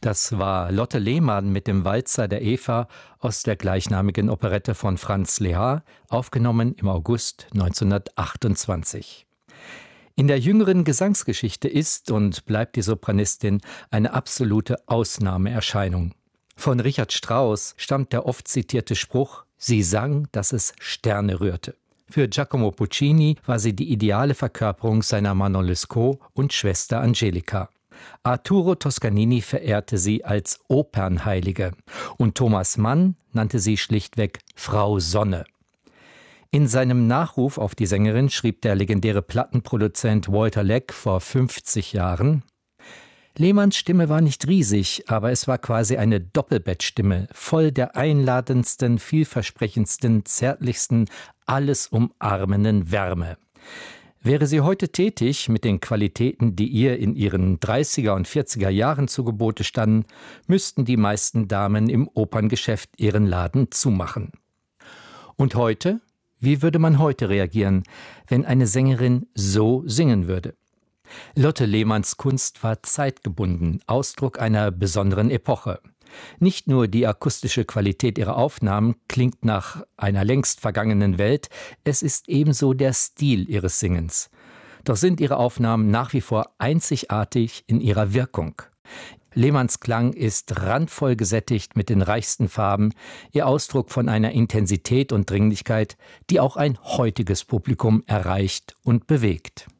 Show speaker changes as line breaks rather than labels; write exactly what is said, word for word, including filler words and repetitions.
Das war Lotte Lehmann mit dem Walzer der Eva aus der gleichnamigen Operette von Franz Lehár, aufgenommen im August neunzehnhundertachtundzwanzig. In der jüngeren Gesangsgeschichte ist und bleibt die Sopranistin eine absolute Ausnahmeerscheinung. Von Richard Strauss stammt der oft zitierte Spruch: Sie sang, dass es Sterne rührte. Für Giacomo Puccini war sie die ideale Verkörperung seiner Manon Lescaut und Schwester Angelica. Arturo Toscanini verehrte sie als Opernheilige und Thomas Mann nannte sie schlichtweg Frau Sonne. In seinem Nachruf auf die Sängerin schrieb der legendäre Plattenproduzent Walter Leck vor fünfzig Jahren: Lehmanns Stimme war nicht riesig, aber es war quasi eine Doppelbettstimme, voll der einladendsten, vielversprechendsten, zärtlichsten, alles umarmenden Wärme. Wäre sie heute tätig mit den Qualitäten, die ihr in ihren dreißiger und vierziger Jahren zu Gebote standen, müssten die meisten Damen im Operngeschäft ihren Laden zumachen. Und heute? Wie würde man heute reagieren, wenn eine Sängerin so singen würde? Lotte Lehmanns Kunst war zeitgebunden, Ausdruck einer besonderen Epoche. Nicht nur die akustische Qualität ihrer Aufnahmen klingt nach einer längst vergangenen Welt, es ist ebenso der Stil ihres Singens. Doch sind ihre Aufnahmen nach wie vor einzigartig in ihrer Wirkung. Lehmanns Klang ist randvoll gesättigt mit den reichsten Farben, ihr Ausdruck von einer Intensität und Dringlichkeit, die auch ein heutiges Publikum erreicht und bewegt.